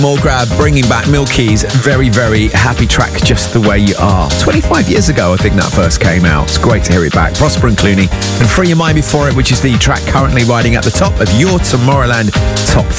Morgrab bringing back Milky's very, very happy track, Just the Way You Are. 25 years ago, I think that first came out. It's great to hear it back. Prosper and Clooney, and Free Your Mind before it, which is the track currently riding at the top of your Tomorrowland Top